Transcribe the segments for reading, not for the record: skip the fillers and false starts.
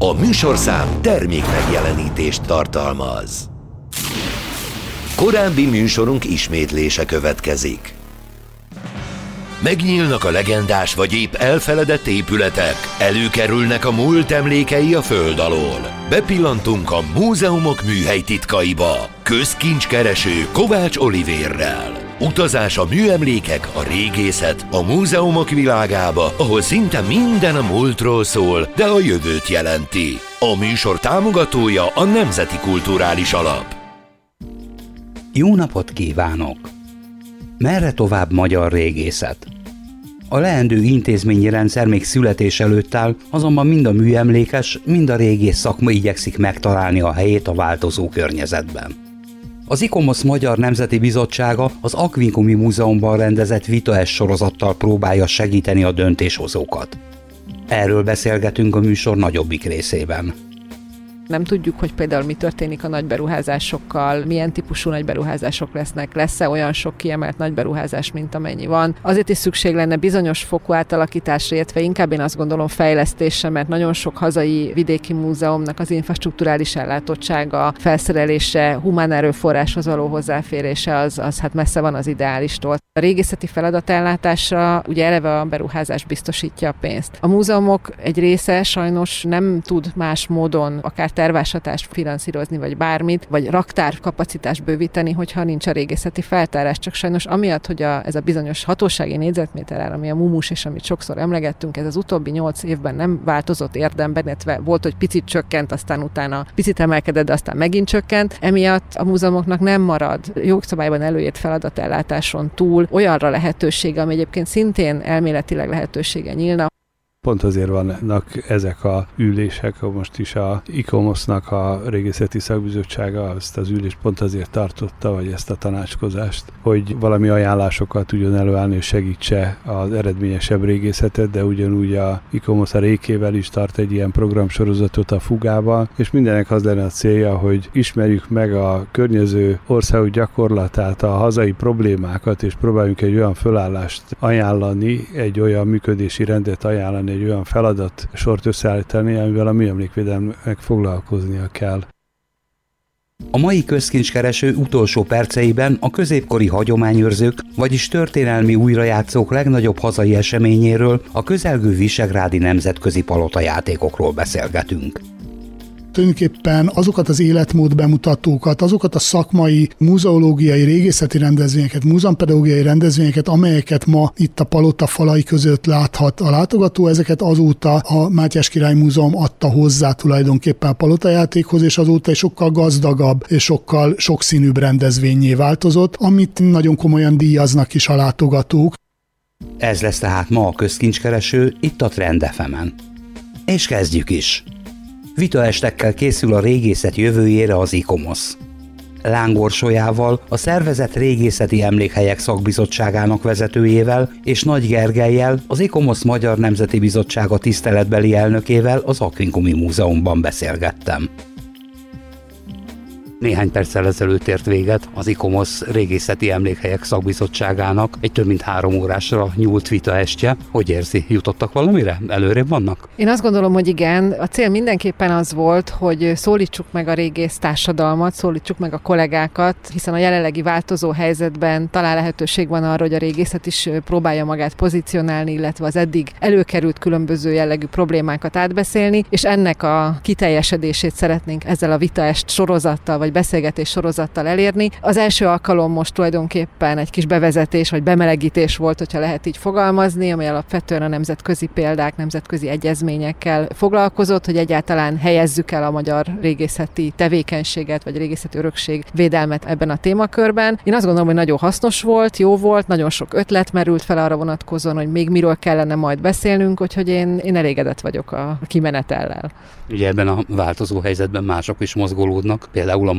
A műsorszám termék megjelenítést tartalmaz. Korábbi műsorunk ismétlése következik. Megnyílnak a legendás vagy épp elfeledett épületek, előkerülnek a múlt emlékei a föld alól. Bepillantunk a múzeumok műhelytitkaiba. Közkincskereső Kovács Olivérrel. Utazás a műemlékek, a régészet, a múzeumok világába, ahol szinte minden a múltról szól, de a jövőt jelenti. A műsor támogatója a Nemzeti Kulturális Alap. Jó napot kívánok! Merre tovább magyar régészet? A leendő intézményi rendszer még születés előtt áll, azonban mind a műemlékes, mind a régész szakma igyekszik megtalálni a helyét a változó környezetben. Az ICOMOS Magyar Nemzeti Bizottsága az Aquincumi Múzeumban rendezett vitaes sorozattal próbálja segíteni a döntéshozókat. Erről beszélgetünk a műsor nagyobbik részében. Nem tudjuk, hogy például mi történik a nagyberuházásokkal, milyen típusú nagyberuházások lesznek, lesz-e olyan sok kiemelt nagyberuházás, mint amennyi van. Azért is szükség lenne bizonyos fokú átalakításra, illetve inkább én azt gondolom fejlesztésre, mert nagyon sok hazai vidéki múzeumnak az infrastrukturális ellátottsága, felszerelése, humán erőforráshoz való hozzáférése az hát messze van az ideálistól. A régészeti feladatellátásra ugye eleve a beruházás biztosítja a pénzt. A múzeumok egy része sajnos nem tud más módon akár terváshatást finanszírozni, vagy bármit, vagy raktárkapacitást bővíteni, hogyha nincs a régészeti feltárás. Csak sajnos amiatt, hogy ez a bizonyos hatósági négyzetméter ár, ami a mumus, és amit sokszor emlegettünk, ez az utóbbi 8 évben nem változott érdemben, illetve volt, hogy picit csökkent, aztán utána picit emelkedett, de aztán megint csökkent. Emiatt a múzeumoknak nem marad jogszabályban előírt feladatellátáson túl olyanra lehetősége, ami egyébként szintén elméletileg lehetősége nyílna. Pont azért vannak ezek a ülések, most is a ICOMOS-nak a régészeti szakbizottsága ezt az ülést pont azért tartotta, vagy ezt a tanácskozást, hogy valami ajánlásokat tudjon előállni, és segítse az eredményesebb régészetet, de ugyanúgy a ICOMOS a Rékével is tart egy ilyen programsorozatot a Fugával, és mindenek az lenne a célja, hogy ismerjük meg a környező országok gyakorlatát, a hazai problémákat, és próbáljunk egy olyan fölállást ajánlani, egy olyan működési rendet ajánlani, egy olyan feladat sort összeállítani, amivel a műemlékvédelemnek foglalkoznia kell. A mai közkincskereső utolsó perceiben a középkori hagyományőrzők, vagyis történelmi újrajátszók legnagyobb hazai eseményéről, a közelgő visegrádi nemzetközi palotajátékokról beszélgetünk. Tulajdonképpen azokat az életmód bemutatókat, azokat a szakmai, múzeológiai, régészeti rendezvényeket, múzeumpedagógiai rendezvényeket, amelyeket ma itt a palota falai között láthat a látogató, ezeket azóta a Mátyás Király Múzeum adta hozzá tulajdonképpen a palotajátékhoz, és azóta egy sokkal gazdagabb és sokkal sokszínűbb rendezvényé változott, amit nagyon komolyan díjaznak is a látogatók. Ez lesz tehát ma a közkincskereső itt a Trend FM-en. És kezdjük is! Vitaestekkel készül a régészet jövőjére az ICOMOS. Lángorsójával, a szervezet régészeti emlékhelyek szakbizottságának vezetőjével és Nagy Gergellyel, az ICOMOS Magyar Nemzeti Bizottsága tiszteletbeli elnökével az Aquincumi Múzeumban beszélgettem. Néhány perccel ezelőtt ért véget az ICOMOS Régészeti Emlékhelyek Szakbizottságának egy több mint 3 órásra nyúlt vitaestje. Hogy érzi, jutottak valamire? Előrébb vannak? Én azt gondolom, hogy igen. A cél mindenképpen az volt, hogy szólítsuk meg a régész társadalmat, szólítsuk meg a kollégákat, hiszen a jelenlegi változó helyzetben talán lehetőség van arra, hogy a régészet is próbálja magát pozícionálni, illetve az eddig előkerült különböző jellegű problémákat átbeszélni, és ennek a kiteljesedését szeretnénk ezzel a vitaest sorozattal vagy beszélgetés sorozattal elérni. Az első alkalom most tulajdonképpen egy kis bevezetés vagy bemelegítés volt, hogyha lehet így fogalmazni, amely alapvetően a nemzetközi példák, nemzetközi egyezményekkel foglalkozott, hogy egyáltalán helyezzük el a magyar régészeti tevékenységet vagy régészeti örökség védelmet ebben a témakörben. Én azt gondolom, hogy nagyon hasznos volt, jó volt, nagyon sok ötlet merült fel arra vonatkozóan, hogy még miről kellene majd beszélnünk, úgyhogy én elégedett vagyok a kimenetellel. Ugye ebben a változó helyzetben mások is mozgolódnak, például a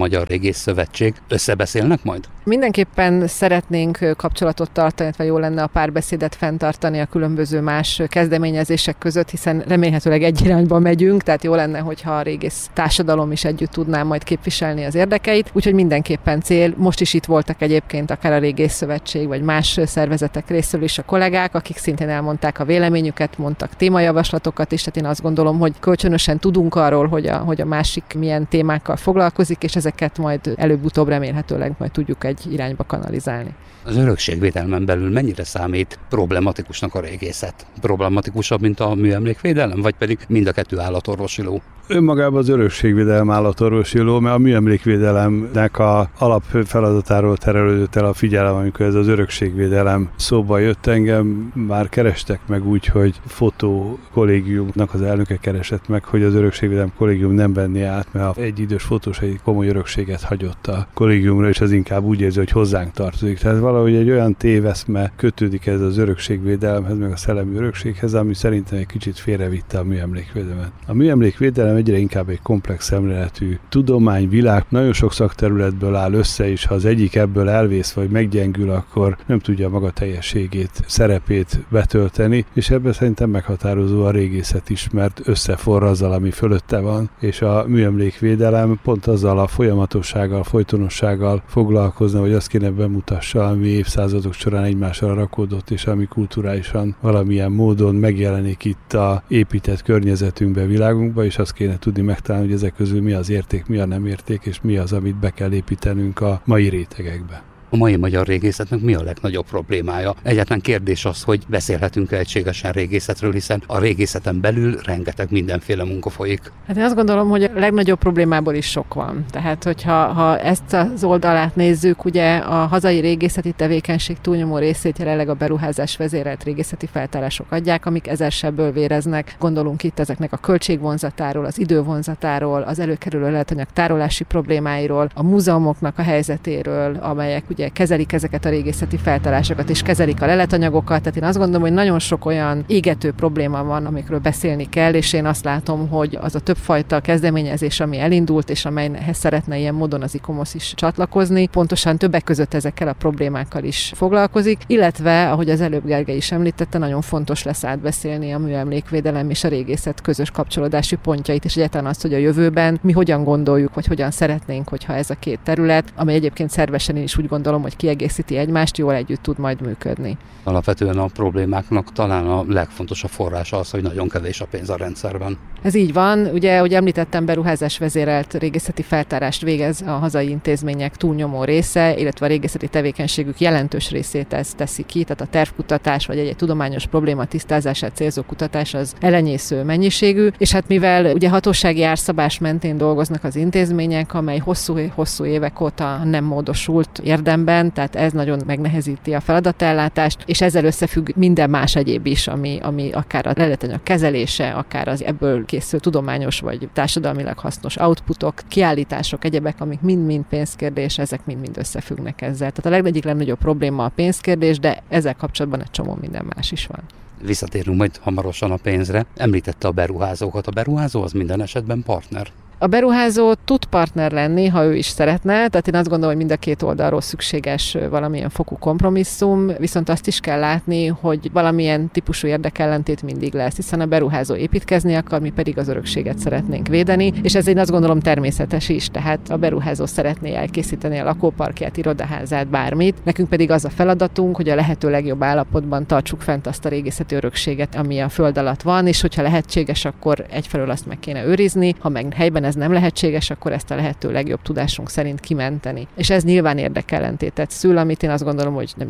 Magyar Régész Szövetség. Összebeszélnek majd? Mindenképpen szeretnénk kapcsolatot tartani, vagy jó lenne a párbeszédet fenntartani a különböző más kezdeményezések között, hiszen remélhetőleg egy irányba megyünk, tehát jó lenne, hogyha a régész társadalom is együtt tudná majd képviselni az érdekeit, úgyhogy mindenképpen cél. Most is itt voltak egyébként akár a Régész Szövetség, vagy más szervezetek részéről is a kollégák, akik szintén elmondták a véleményüket, mondtak témajavaslatokat, és tehát én azt gondolom, hogy kölcsönösen tudunk arról, hogy a másik milyen témákkal foglalkozik, és ezeket majd előbb-utóbb remélhetőleg majd tudjuk egy irányba kanalizálni. Az örökségvédelmen belül mennyire számít problematikusnak a régészet? Problematikusabb, mint a műemlékvédelem, vagy pedig mind a kettő állatorvosiló? Önmagában az örökségvédelem állatorvosiló, mert a műemlékvédelemnek a alapfeladatáról terelődött el a figyelem, amikor ez az örökségvédelem szóba jött. Engem már kerestek meg úgy, hogy fotó kollégiumnak az elnöke keresett meg, hogy az örökségvédelem kollégium nem venné át, mert egy idős fotós egy komoly örökséget hagyott a kollégiumra, és az inkább úgy érzi, hogy hozzánk tartozik. Tehát valahogy egy olyan téveszme kötődik ez az örökségvédelemhez, meg a szellemi örökséghez, ami szerintem egy kicsit félrevitte a műemlékvédelmet. A műemlékvédelem egyre inkább egy komplex szemléletű tudományvilág, nagyon sok szakterületből áll össze, és ha az egyik ebből elvész vagy meggyengül, akkor nem tudja maga teljességét, szerepét betölteni, és ebben szerintem meghatározó a régészet is, mert összeforr azzal, ami fölötte van, és a műemlékvédelem pont azzal a folyamatossággal, folytonossággal foglalkozna, hogy azt kéne bemutassa, ami évszázadok során egymásra rakódott, és ami kulturálisan valamilyen módon megjelenik itt a épített környezetünkbe, világunkba, és azt kéne tudni megtalálni, hogy ezek közül mi az érték, mi a nem érték, és mi az, amit be kell építenünk a mai rétegekbe. A mai magyar régészetnek mi a legnagyobb problémája? Egyetlen kérdés az, hogy beszélhetünk egységesen régészetről, hiszen a régészeten belül rengeteg mindenféle munka folyik. Hát én azt gondolom, hogy a legnagyobb problémából is sok van. Tehát, hogyha ezt az oldalát nézzük, ugye a hazai régészeti tevékenység túlnyomó részét jelenleg a beruházás vezérelt régészeti feltárások adják, amik ezersebből véreznek. Gondolunk itt ezeknek a költségvonzatáról, az idővonzatáról, az előkerülő leletanyag tárolási problémáiról, a múzeumoknak a helyzetéről, amelyek ugye kezelik ezeket a régészeti feltárásokat, és kezelik a leletanyagokat. Tehát én azt gondolom, hogy nagyon sok olyan égető probléma van, amikről beszélni kell, és én azt látom, hogy az a többfajta kezdeményezés, ami elindult, és amelyhez szeretne ilyen módon az ICOMOS is csatlakozni, pontosan többek között ezekkel a problémákkal is foglalkozik, illetve, ahogy az előbb Gergely is említette, nagyon fontos lesz átbeszélni a műemlékvédelem és a régészet közös kapcsolódási pontjait, és egyáltalán azt, hogy a jövőben mi hogyan gondoljuk, vagy hogyan szeretnénk, hogyha ez a két terület, amely egyébként szervesen én is úgy gondolom, hogy kiegészíti egymást, jól együtt tud majd működni. Alapvetően a problémáknak talán a legfontosabb forrása az, hogy nagyon kevés a pénz a rendszerben. Ez így van. Ugye, ahogy említettem, beruházás vezérelt régészeti feltárást végez a hazai intézmények túlnyomó része, illetve a régészeti tevékenységük jelentős részét ez teszi ki, tehát a tervkutatás vagy egy tudományos probléma tisztázását célzó kutatás az elenyésző mennyiségű, és hát mivel ugye hatósági árszabás mentén dolgoznak az intézmények, amely hosszú évek óta nem módosult érdemben, tehát ez nagyon megnehezíti a feladatellátást, és ezzel összefügg minden más egyéb is, ami akár a leletanyag kezelése, akár az ebből készül tudományos vagy társadalmilag hasznos outputok, kiállítások, egyebek, amik mind-mind pénzkérdés, ezek mind-mind összefüggnek ezzel. Tehát a egyik legnagyobb probléma a pénzkérdés, de ezzel kapcsolatban egy csomó minden más is van. Visszatérünk majd hamarosan a pénzre. Említette a beruházókat. A beruházó az minden esetben partner. A beruházó tud partner lenni, ha ő is szeretne, tehát én azt gondolom, hogy mind a két oldalról szükséges valamilyen fokú kompromisszum, viszont azt is kell látni, hogy valamilyen típusú érdekellentét mindig lesz, hiszen a beruházó építkezni akar, mi pedig az örökséget szeretnénk védeni, és ez én azt gondolom természetes is, tehát a beruházó szeretné elkészíteni a lakóparkját, irodaházát, bármit, nekünk pedig az a feladatunk, hogy a lehető legjobb állapotban tartsuk fent azt a régészeti örökséget, ami a föld alatt van, és hogyha lehetséges, akkor egyfelől azt meg kéne őrizni, ha meg helyben ez nem lehetséges, akkor ezt a lehető legjobb tudásunk szerint kimenteni. És ez nyilván érdekellentétet szül, amit én azt gondolom, hogy nem